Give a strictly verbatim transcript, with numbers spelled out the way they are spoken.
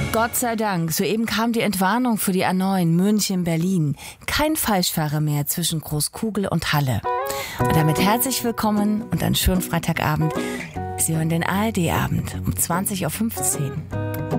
Gott sei Dank, soeben kam die Entwarnung für die A neun München-Berlin. Kein Falschfahrer mehr zwischen Großkugel und Halle. Und damit herzlich willkommen und einen schönen Freitagabend. Sie hören den A R D-Abend um zwanzig Uhr fünfzehn.